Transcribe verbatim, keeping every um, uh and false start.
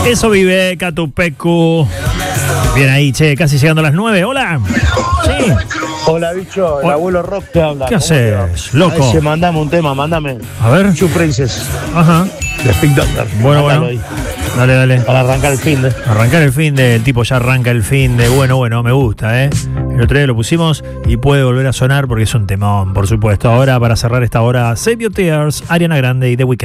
Eso vive Catupecu. Bien ahí, che, casi llegando a las nueve. Hola. Sí. Hola, bicho, el Hola. abuelo Rock te habla. ¿Qué ¿Cómo te va? haces, loco? Ay, se mandame un tema, mandame. A ver. Two Princess, Ajá. de Speak Doctor. Bueno, Mándalo bueno. ahí, Dale, dale. para arrancar el fin de. Arrancar el fin de, el tipo ya arranca el fin de, bueno, bueno, me gusta, ¿eh? El otro día lo pusimos y puede volver a sonar porque es un temón, por supuesto. Ahora, para cerrar esta hora, Save Your Tears, Ariana Grande y The Weeknd.